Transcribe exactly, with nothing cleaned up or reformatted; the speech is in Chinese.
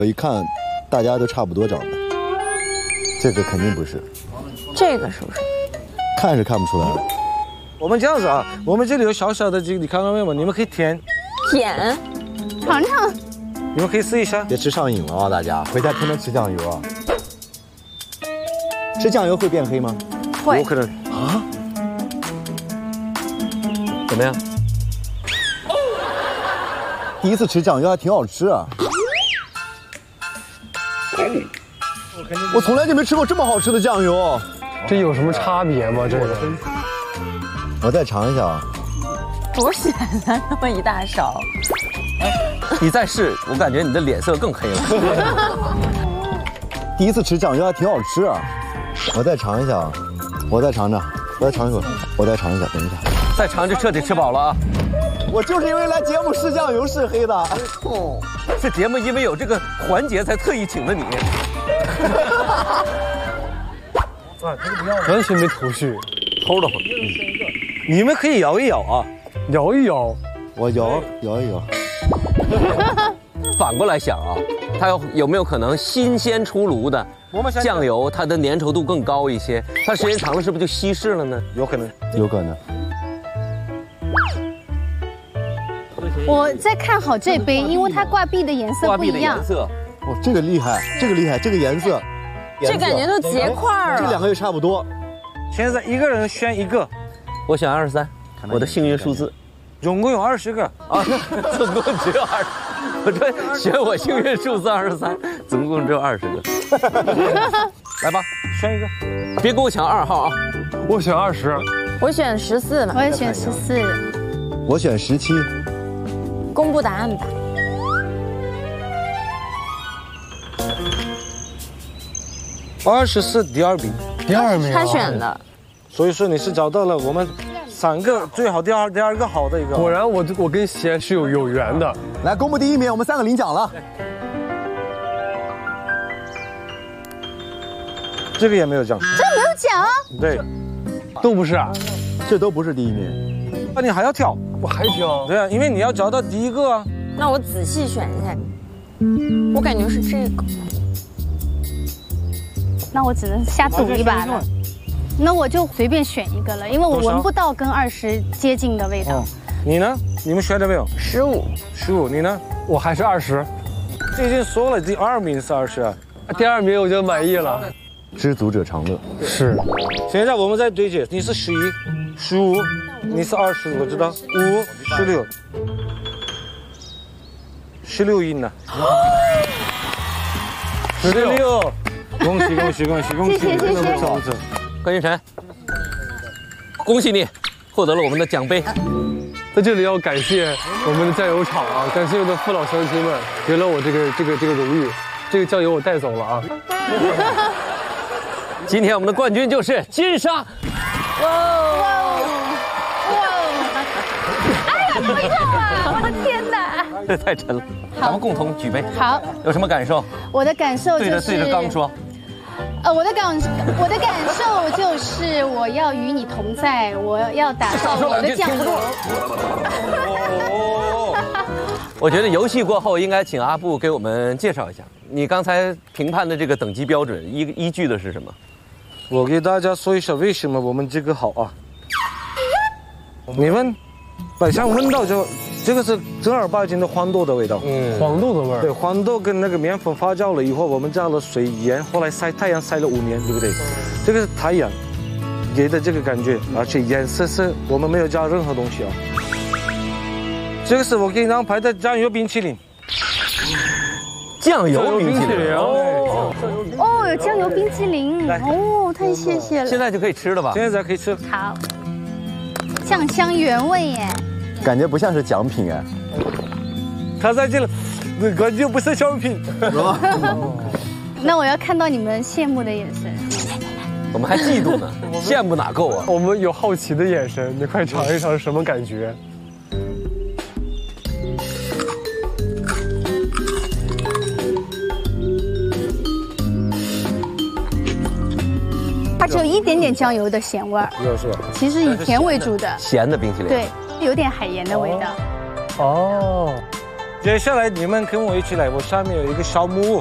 我一看，大家都差不多长得，这个肯定不是。 这个是不是？ 看是看不出来。 我们这样子啊，我们这里有小小的这个，你看到没有？你们可以舔， 舔， 尝尝。 你们可以试一下。 别吃上瘾了啊，大家，回家天天吃酱油啊。吃酱油会变黑吗？ 会。 有可能啊？ 怎么样？ 第一次吃酱油还挺好吃啊。我从来就没吃过这么好吃的酱油。 这有什么差别吗？这个？ 我再尝一下啊。 多咸啊，那么一大勺。 你再试，我感觉你的脸色更黑了。 第一次吃酱油还挺好吃啊。我再尝一下啊，我再尝尝，我再尝一口，我再尝一下，等一下。 再尝就彻底吃饱了啊。 我就是因为来节目试酱油试黑的。 哦，这节目因为有这个环节才特意请的你。 完全没头绪， 齁得慌。 你们可以摇一摇啊， 摇一摇， 我摇摇一摇。 反过来想啊，它有有没有可能新鲜出炉的酱油，它的粘稠度更高一些？它时间长了是不是就稀释了呢？ 有可能， 有可能。 我在看好这杯，因为它挂壁的颜色不一样。 挂壁的颜色， 哦，这个厉害，这个厉害，这个颜色， 这感觉都结块了。 这两个又差不多。 现在一个人选一个， 我选二十三，我的幸运数字。 总共有二十个啊，总共只有二十。我这选我幸运数字二十三，总共只有二十个。来吧， 选一个， 别跟我抢二号啊！ 我选二十， 我选十四嘛。 我也选十四， 我选十七。 公布答案吧。 二十四第二名， 第二名。 他选的， 所以说你是找到了我们三个最好，第二第二个好的一个。 果然我我跟西安是有有缘的。 来公布第一名，我们三个领奖了。 这个也没有奖， 这没有奖。 对， 都不是啊， 这都不是第一名。 那你还要挑？ 我还挑。 对啊，因为你要找到第一个啊。 那我仔细选一下，我感觉是这个。 那我只能瞎赌一把了。那我就随便选一个了，因为我闻不到跟二十接近的味道。哦、 你呢？你们选了没有？ 十五。 十五，你呢？ 我还是二十。 这已经说了，第二名是二十啊。 第二名我就满意了。 知足者常乐。 是。 现在我们在对接，你是十一，十五，你是二十，我知道。五，十六，十六赢了。十六。恭喜恭喜恭喜恭喜！ 谢谢谢谢。 关云晨，恭喜你获得了我们的奖杯。 在这里要感谢我们的酱油厂啊，感谢我的父老乡亲们给了我这个这个这个荣誉，这个酱油我带走了啊。 今天我们的冠军就是金沙。哇哇哇！哎呀，推上了！我的天哪！ 这太沉了。咱们共同举杯。 好。 有什么感受？ 我的感受就是对着对着刚说。 呃，我的感我的感受就是我要与你同在，我要打造我的酱油。 我觉得游戏过后应该请阿布给我们介绍一下，你刚才评判的这个等级标准依依据的是什么？ 我给大家说一下为什么我们这个好啊。你们百香闻到就这个是正儿八经的黄豆的味道， 嗯，黄豆的味儿。 对，黄豆跟那个面粉发酵了以后，我们加了水盐，后来晒太阳晒了五年，对不对？这个是太阳给的这个感觉，而且颜色是我们没有加任何东西啊。这个是我给你安排的酱油冰淇淋。 酱油冰淇淋哦， 哦，有酱油冰淇淋哦，太谢谢了。 现在就可以吃了吧？ 现在可以吃。 好，酱香原味耶。 感觉不像是奖品哎， 他在这里，感觉不是奖品，是吧？ 那我要看到你们羡慕的眼神。 我们还嫉妒呢，羡慕哪够啊？ 我们有好奇的眼神，你快尝一尝是什么感觉？ 它只有一点点酱油的咸味儿， 是吧？ 其实以甜为主的， 咸的冰淇淋。 对。有点海盐的味道。 哦， 接下来你们跟我一起来，我下面有一个小木屋。